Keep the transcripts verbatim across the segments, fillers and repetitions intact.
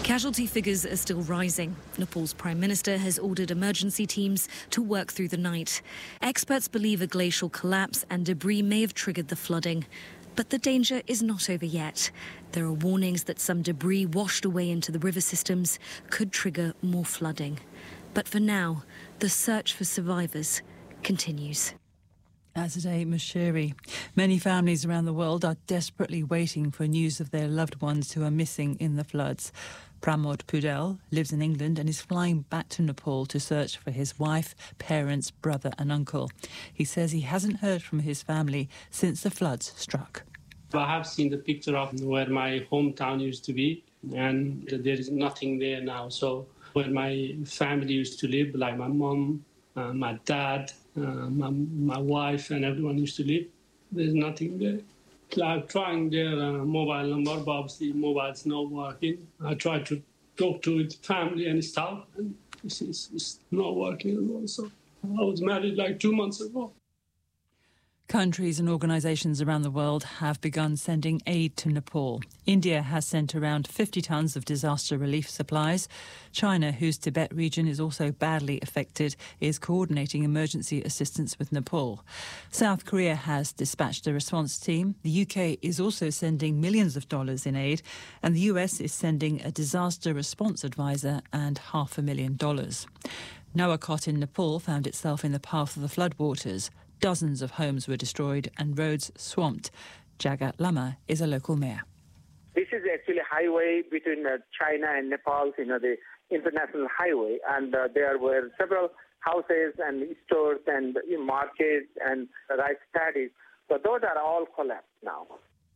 Casualty figures are still rising. Nepal's Prime Minister has ordered emergency teams to work through the night. Experts believe a glacial collapse and debris may have triggered the flooding. But the danger is not over yet. There are warnings that some debris washed away into the river systems could trigger more flooding. But for now, the search for survivors continues. Azadeh Moshiri. Many families around the world are desperately waiting for news of their loved ones who are missing in the floods. Pramod Pudel lives in England and is flying back to Nepal to search for his wife, parents, brother and uncle. He says he hasn't heard from his family since the floods struck. I have seen the picture of where my hometown used to be, and there is nothing there now. So where my family used to live, like my mom, uh, my dad, uh, my, my wife and everyone used to live, there's nothing there. I'm trying their uh, mobile number, but obviously mobile's not working. I tried to talk to the family and stuff, and it's, it's, it's not working at all. So I was married like two months ago. Countries and organisations around the world have begun sending aid to Nepal. India has sent around fifty tonnes of disaster relief supplies. China, whose Tibet region is also badly affected, is coordinating emergency assistance with Nepal. South Korea has dispatched a response team. The U K is also sending millions of dollars in aid, and the U S is sending a disaster response advisor and half a million dollars. Nuwakot in Nepal found itself in the path of the floodwaters. Dozens of homes were destroyed and roads swamped. Jagat Lama is a local mayor. This is actually a highway between uh, China and Nepal, you know, the international highway. And uh, there were several houses and stores and uh, markets and rice paddies. So those are all collapsed now.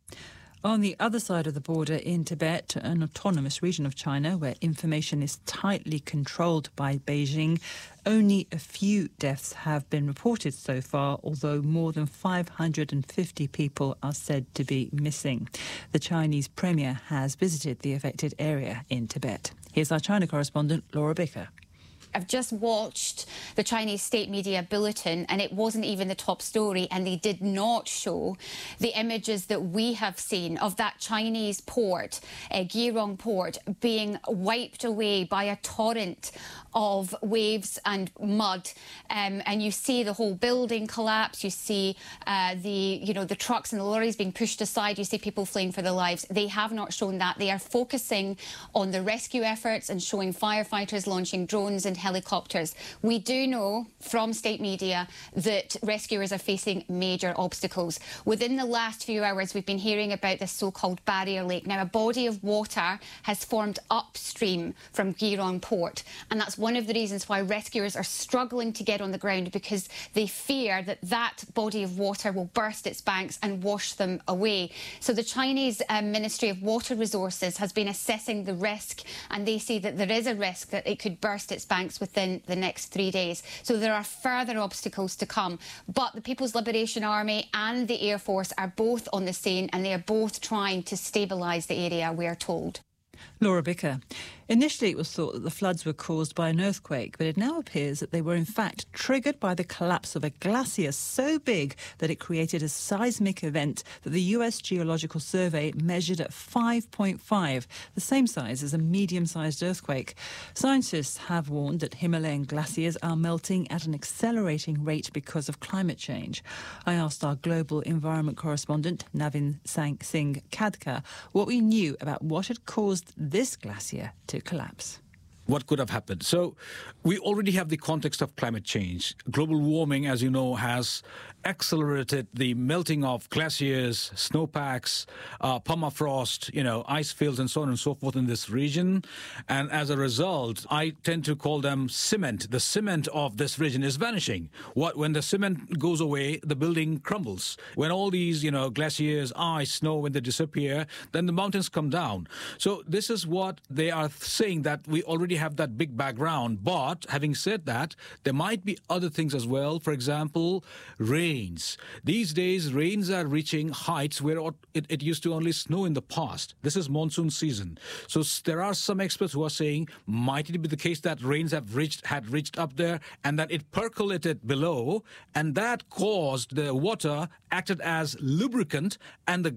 On the other side of the border in Tibet, an autonomous region of China where information is tightly controlled by Beijing, only a few deaths have been reported so far, although more than five hundred fifty people are said to be missing. The Chinese premier has visited the affected area in Tibet. Here's our China correspondent, Laura Bicker. I've just watched the Chinese state media bulletin and it wasn't even the top story, and they did not show the images that we have seen of that Chinese port, uh, Geirong port, being wiped away by a torrent of waves and mud. Um, and you see the whole building collapse, you see uh, the, you know, the trucks and the lorries being pushed aside, you see people fleeing for their lives. They have not shown that. They are focusing on the rescue efforts and showing firefighters launching drones and helicopters. We do know from state media that rescuers are facing major obstacles. Within the last few hours, we've been hearing about this so-called barrier lake. Now, a body of water has formed upstream from Geirong port, and that's one of the reasons why rescuers are struggling to get on the ground, because they fear that that body of water will burst its banks and wash them away. So the Chinese um, Ministry of Water Resources has been assessing the risk, and they say that there is a risk that it could burst its banks within the next three days. So there are further obstacles to come. But the People's Liberation Army and the Air Force are both on the scene, and they are both trying to stabilise the area, we are told. Laura Bicker. Initially, it was thought that the floods were caused by an earthquake, but it now appears that they were in fact triggered by the collapse of a glacier so big that it created a seismic event that the U S Geological Survey measured at five point five, the same size as a medium-sized earthquake. Scientists have warned that Himalayan glaciers are melting at an accelerating rate because of climate change. I asked our global environment correspondent, Navin Singh Khadka, what we knew about what had caused this glacier to collapse. What could have happened? So we already have the context of climate change. Global warming, as you know, has accelerated the melting of glaciers, snowpacks, uh, permafrost, you know, ice fields and so on and so forth in this region. And as a result, I tend to call them cement. The cement of this region is vanishing. What, when the cement goes away, the building crumbles. When all these, you know, glaciers, ice, snow, when they disappear, then the mountains come down. So this is what they are saying, that we already have that big background. But having said that, there might be other things as well. For example, rains. These days, rains are reaching heights where it, it used to only snow in the past. This is monsoon season. So there are some experts who are saying, might it be the case that rains have reached, had reached up there and that it percolated below, and that caused the water, acted as lubricant, and the